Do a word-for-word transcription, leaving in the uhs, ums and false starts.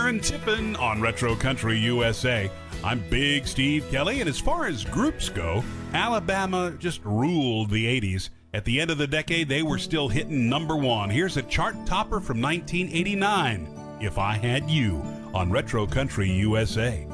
Aaron Tippin on Retro Country U S A. I'm Big Steve Kelly, and as far as groups go, Alabama just ruled the eighties. At the end of the decade, they were still hitting number one. Here's a chart topper from nineteen eighty-nine, If I Had You, on Retro Country U S A.